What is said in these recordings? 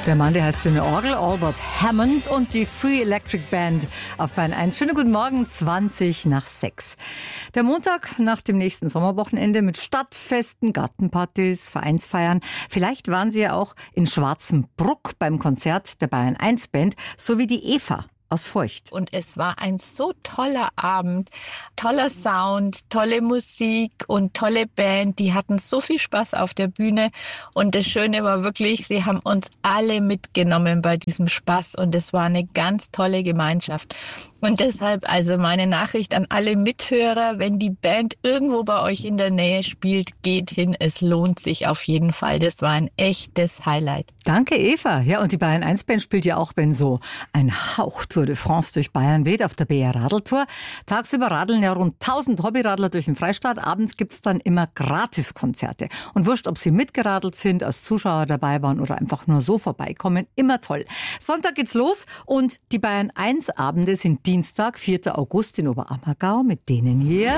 Der Mann, der heißt wie eine Orgel, Albert Hammond und die Free Electric Band auf Bayern 1. Schönen guten Morgen, 6:20. Der Montag nach dem nächsten Sommerwochenende mit Stadtfesten, Gartenpartys, Vereinsfeiern. Vielleicht waren Sie ja auch in Schwarzenbruck beim Konzert der Bayern 1 Band, sowie die Eva aus Feucht. Und es war ein so toller Abend, toller Sound, tolle Musik und tolle Band. Die hatten so viel Spaß auf der Bühne. Und das Schöne war wirklich, sie haben uns alle mitgenommen bei diesem Spaß. Und es war eine ganz tolle Gemeinschaft. Und deshalb also meine Nachricht an alle Mithörer, wenn die Band irgendwo bei euch in der Nähe spielt, geht hin. Es lohnt sich auf jeden Fall. Das war ein echtes Highlight. Danke, Eva. Ja, und die Bayern 1 Band spielt ja auch, wenn so ein Hauch Tour de France durch Bayern weht, auf der BR Radeltour. Tagsüber radeln ja rund 1000 Hobbyradler durch den Freistaat. Abends gibt's dann immer Gratiskonzerte. Und wurscht, ob sie mitgeradelt sind, als Zuschauer dabei waren oder einfach nur so vorbeikommen, immer toll. Sonntag geht's los und die Bayern 1 Abende sind Dienstag, 4. August in Oberammergau mit denen hier.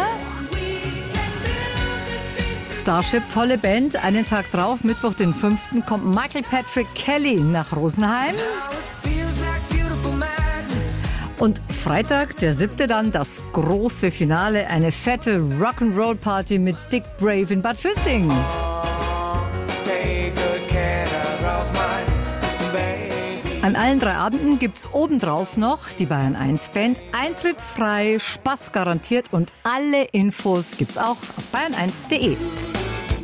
Starship, tolle Band. Einen Tag drauf, Mittwoch, den 5. kommt Michael Patrick Kelly nach Rosenheim. Und Freitag, der 7. dann, das große Finale, eine fette Rock'n'Roll-Party mit Dick Brave in Bad Füssing. An allen 3 Abenden gibt's obendrauf noch die Bayern 1 Band. Eintritt frei, Spaß garantiert und alle Infos gibt's auch auf bayern1.de.